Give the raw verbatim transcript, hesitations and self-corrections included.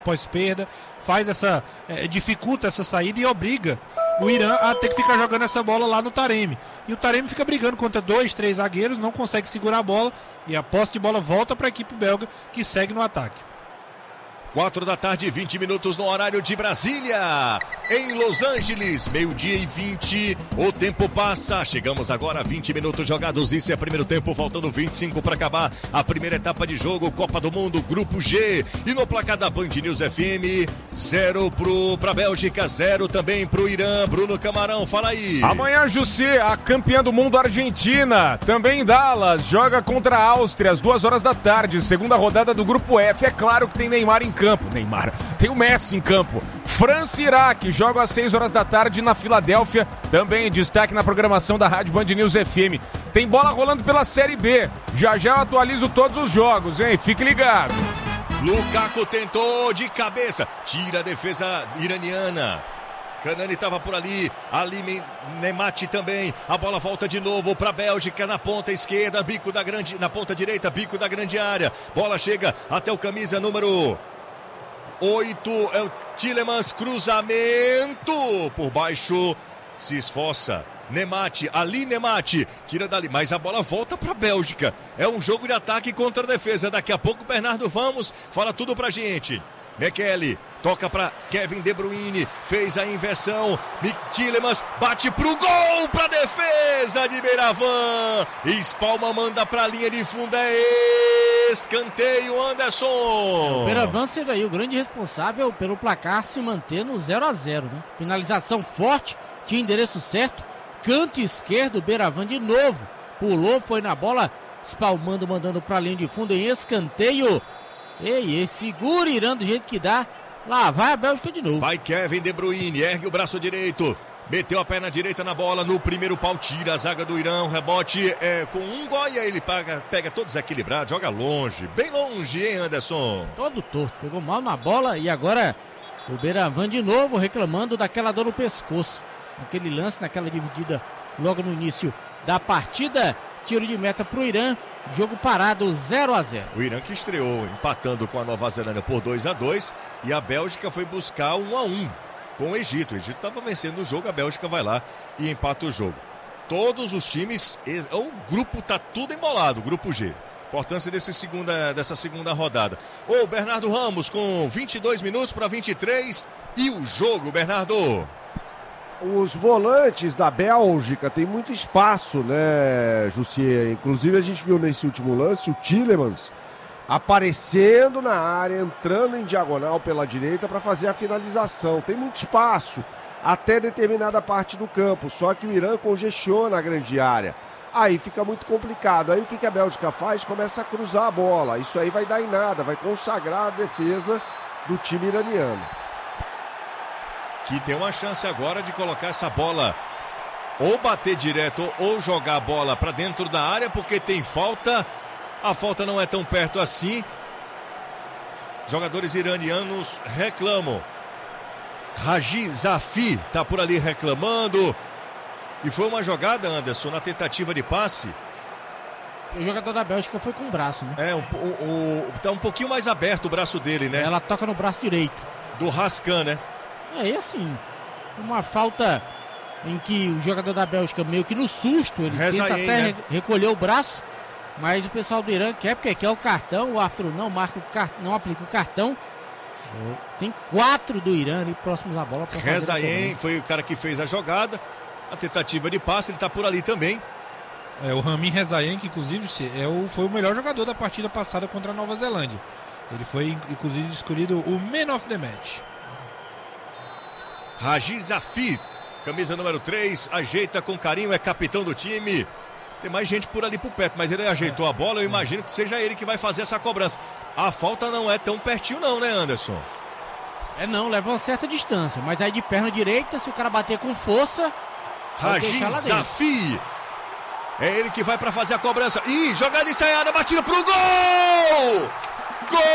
pós-perda, faz essa, é, dificulta essa saída e obriga o Irã a ter que ficar jogando essa bola lá no Taremi. E o Taremi fica brigando contra dois, três zagueiros, não consegue segurar a bola e a posse de bola volta para a equipe belga que segue no ataque. Quatro da tarde, vinte minutos no horário de Brasília. Em Los Angeles, meio-dia e vinte. O tempo passa. Chegamos agora a vinte minutos jogados. Isso é primeiro tempo, faltando vinte e cinco para acabar a primeira etapa de jogo. Copa do Mundo, Grupo G. E no placar da Band News F M, zero pro, pra Bélgica, zero também pro Irã. Bruno Camarão, fala aí. Amanhã, Jussê, a campeã do mundo Argentina, também em Dallas, joga contra a Áustria às duas horas da tarde. Segunda rodada do Grupo F. É claro que tem Neymar em campo, Neymar. Tem o Messi em campo. França e Iraque jogam às seis horas da tarde na Filadélfia. Também em destaque na programação da Rádio Band News F M. Tem bola rolando pela Série B. Já já eu atualizo todos os jogos, hein? Fique ligado. Lukaku tentou de cabeça. Tira a defesa iraniana. Kanani estava por ali, ali Nemati também, a bola volta de novo para a Bélgica na ponta esquerda, bico da grande, na ponta direita, bico da grande área, bola chega até o camisa número oito, é o Tielemans, cruzamento por baixo, se esforça, Nemati, ali Nemati, tira dali, mas a bola volta para a Bélgica, é um jogo de ataque contra a defesa, daqui a pouco Bernardo Vamos fala tudo pra gente. Mekele, toca para Kevin De Bruyne, fez a inversão, Tielemans bate pro gol, pra defesa de Beravan, espalma, manda pra linha de fundo, é escanteio, Anderson. O Beravan será aí o grande responsável pelo placar se manter no zero a zero, né? Finalização forte, tinha endereço certo, canto esquerdo, Beravan de novo, pulou, foi na bola, espalmando, mandando pra linha de fundo em escanteio. Ei, segura o Irã do jeito que dá. Lá vai a Bélgica de novo. Vai Kevin De Bruyne, ergue o braço direito. Meteu a perna direita na bola. No primeiro pau, tira a zaga do Irã. Rebote é, com um gol e aí ele paga, pega todo desequilibrado. Joga longe, bem longe, hein, Anderson? Todo torto. Pegou mal na bola e agora o Beravan de novo reclamando daquela dor no pescoço. Naquele lance, naquela dividida logo no início da partida. Tiro de meta pro Irã. Jogo parado zero a zero. O Irã que estreou empatando com a Nova Zelândia por dois a dois e a Bélgica foi buscar um a um com o Egito. O Egito estava vencendo o jogo, a Bélgica vai lá e empata o jogo. Todos os times, o grupo tá tudo embolado, o grupo G. Importância desse segunda, dessa segunda rodada. O Bernardo Ramos com vinte e dois minutos para vinte e três e o jogo, Bernardo. Os volantes da Bélgica têm muito espaço, né, Jussier? Inclusive a gente viu nesse último lance o Tielemans aparecendo na área, entrando em diagonal pela direita para fazer a finalização. Tem muito espaço até determinada parte do campo, só que o Irã congestiona a grande área. Aí fica muito complicado. Aí o que que a Bélgica faz? Começa a cruzar a bola. Isso aí vai dar em nada, vai consagrar a defesa do time iraniano. Que tem uma chance agora de colocar essa bola ou bater direto ou jogar a bola para dentro da área, porque tem falta. A falta não é tão perto assim. Jogadores iranianos reclamam. Raji Zafi tá por ali reclamando. E foi uma jogada, Anderson, na tentativa de passe. O jogador da Bélgica foi com o braço, né? É, um, um, um, tá um pouquinho mais aberto o braço dele, né? Ela toca no braço direito. Do Rascan, né? É, e assim, uma falta em que o jogador da Bélgica meio que no susto, ele Reza tenta aí, até né? recolher o braço, mas o pessoal do Irã quer porque quer o cartão, o árbitro não marca o cartão, não aplica o cartão. Tem quatro do Irã ali próximos à bola. Rezaien foi o cara que fez a jogada, a tentativa de passe, ele tá por ali também. É, o Ramin Rezaien, que inclusive é o, foi o melhor jogador da partida passada contra a Nova Zelândia. Ele foi inclusive escolhido o Man of the Match. Raji Zafi, camisa número três, ajeita com carinho, é capitão do time. Tem mais gente por ali por perto, mas ele ajeitou a bola, eu imagino que seja ele que vai fazer essa cobrança. A falta não é tão pertinho não, né, Anderson? É não, leva uma certa distância, mas aí de perna direita, se o cara bater com força... Raji Zafi, é ele que vai para fazer a cobrança. Ih, jogada ensaiada, batida pro gol! Gol!